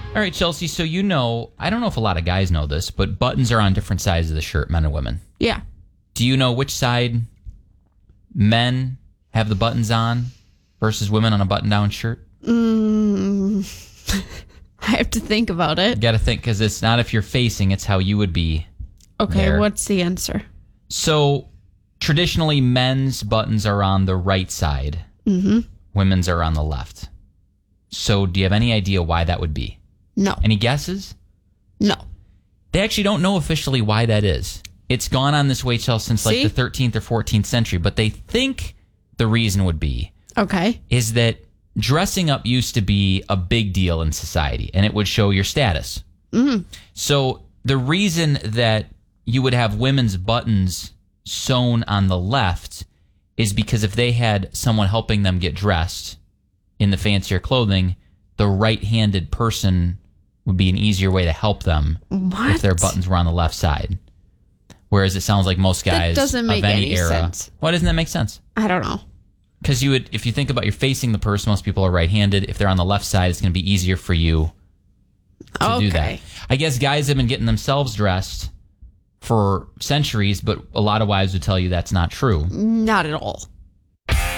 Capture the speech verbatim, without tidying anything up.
All right, Chelsea, so you know, I don't know if a lot of guys know this, but buttons are on different sides of the shirt, men and women. Yeah. Do you know which side men have the buttons on versus women on a button-down shirt? Mm, I have to think about it. You got to think, because it's not if you're facing, it's how you would be. Okay, there. What's the answer? So, traditionally, men's buttons are on the right side. Mm-hmm. Women's are on the left. So, do you have any idea why that would be? No. Any guesses? No. They actually don't know officially why that is. It's gone on this way, Chelsea, since like See? the thirteenth or fourteenth century, but they think the reason would be Okay. is that dressing up used to be a big deal in society, and it would show your status. Mm. So the reason that you would have women's buttons sewn on the left is because if they had someone helping them get dressed in the fancier clothing, the right-handed person would be an easier way to help them What? if their buttons were on the left side. Whereas it sounds like most guys That doesn't make of any, any era. sense. Why doesn't that make sense? I don't know. Because you would, if you think about you're facing the person, most people are right-handed. If they're on the left side, it's going to be easier for you to okay. do that. I guess guys have been getting themselves dressed for centuries, but a lot of wives would tell you that's not true. Not at all.